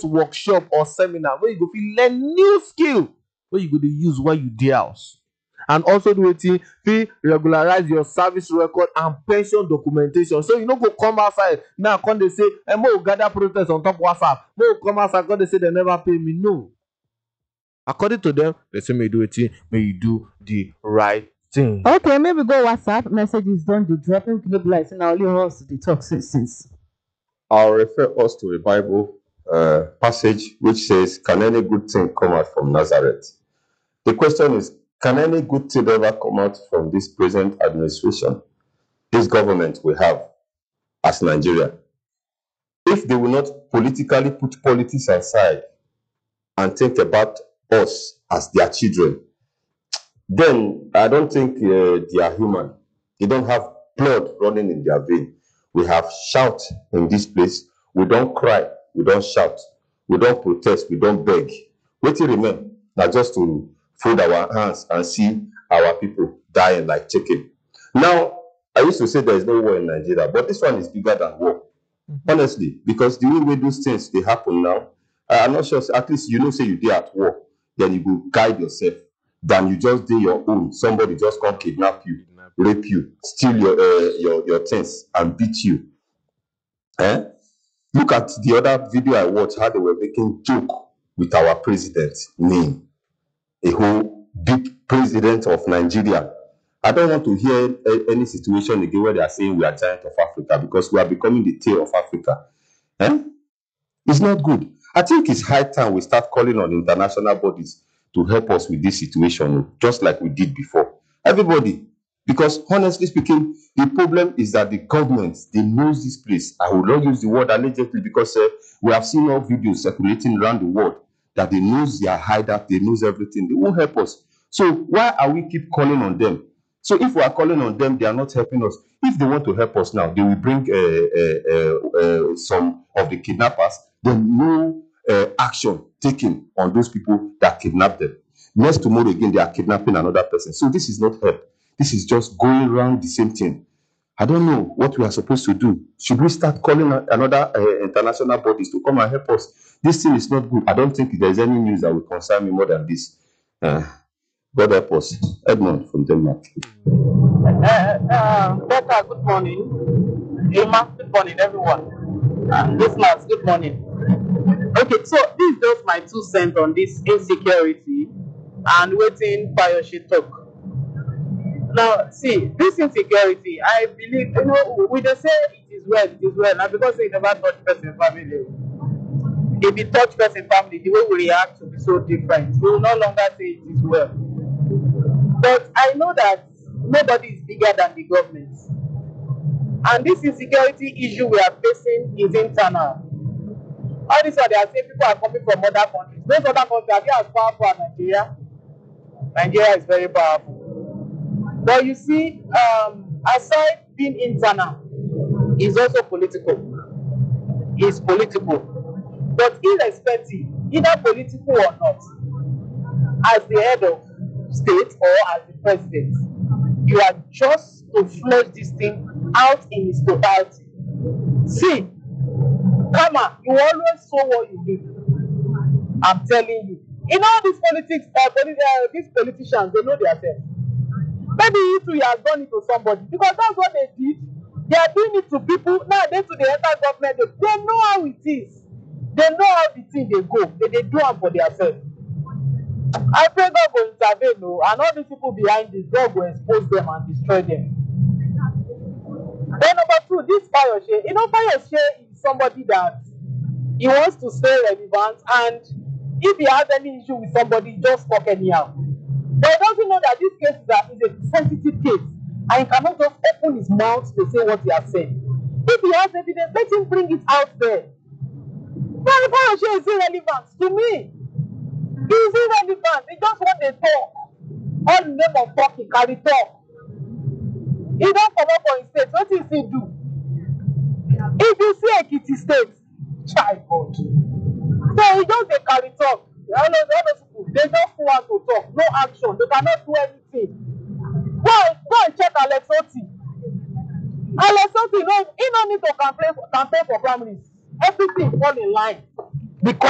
workshop or seminar where you go fit learn new skill wey you go dey use while you dey house. And also do wetin fit regularize your service record and pension documentation, so you no go come outside now come dey say make we gather protest on top WhatsApp, make we come outside come dey say dem never pay me. No, according to them, they say make you do wetin, make you do the right thing. Okay, maybe go WhatsApp messages don dey drop. Make no be like say na only us dey talk since. I'll refer us to a Bible passage which says, "Can any good thing come out from Nazareth?" The question is, can any good thing ever come out from this present administration, this government we have as Nigeria? If they will not politically put politics aside and think about us as their children, then I don't think they are human. They don't have blood running in their vein. We have shout in this place. We don't cry. We don't shout. We don't protest. We don't beg. Wetin remain now just to fold our hands and see our people dying like chicken. Now, I used to say there is no war in Nigeria, but this one is bigger than war. Honestly, because the way those things they happen now, I'm not sure. At least you know, say you did at war, then you go guide yourself. Than you just do your own. Somebody just come kidnap you, rape you, steal your things, and beat you. Look at the other video I watched, how they were making joke with our president's name, a whole big president of Nigeria. I don't want to hear any situation again where they are saying we are giant of Africa, because we are becoming the tail of Africa. It's not good. I think it's high time we start calling on international bodies to help us with this situation, just like we did before. Everybody, because honestly speaking, the problem is that the government, they knows this place. I will not use the word allegedly, because we have seen all videos circulating around the world that they knows their hideout, they knows everything. They won't help us. So why are we keep calling on them? So if we are calling on them, they are not helping us. If they want to help us now, they will bring some of the kidnappers. Then no action taken on those people that kidnapped them. Next tomorrow again, they are kidnapping another person. So this is not help. This is just going around the same thing. I don't know what we are supposed to do. Should we start calling another international bodies to come and help us? This thing is not good. I don't think there's any news that will concern me more than this. God help us. Edmond from Denmark. Becca, good morning. Emma, good morning, everyone. Listeners, good morning. Okay, so this is just my 2 cents on this insecurity and waiting for your shit talk. Now, see, this insecurity, I believe, we just say it is well, and because they never touch person family. If you touch person family, the way we react will be so different. We will no longer say it is well. But I know that nobody is bigger than the government. And this insecurity issue we are facing is internal. All this one, they are saying people are coming from other countries. Those other countries are they as powerful as Nigeria? Nigeria is very powerful. But you see, aside being internal, it's also political. It's political. But irrespective, either political or not, as the head of state or as the president, you are just to flush this thing out in its totality. See, Kama, you always saw what you do. I'm telling you. In all these politics, these politicians, they know themselves. Maybe you too, you have done it to somebody, because that's what they did. They are doing it to people. Now they to the entire government, they know how it is. They know how the thing they go. They do it for themselves. I pray God will intervene, and all these people behind this, God will expose them and destroy them. Then number 2, this Fayose. Fayose is somebody that he wants to stay relevant, and if he has any issue with somebody, just talk anyhow. But he doesn't know that this case is a sensitive case, and he cannot just open his mouth to say what he has said. If he has evidence, let him bring it out there. Well, Fayose is irrelevant to me. He is irrelevant. He just want to talk. All the name of talking, carry talk. He don't come up for his state. What does he do? If you see Ekiti State, child God. So he just a carry talk. All those people, they just want to talk. No action. They cannot do anything. Go and check Alex Oti. Alex Oti, he don't need to campaign for primaries. Everything fall in line. Because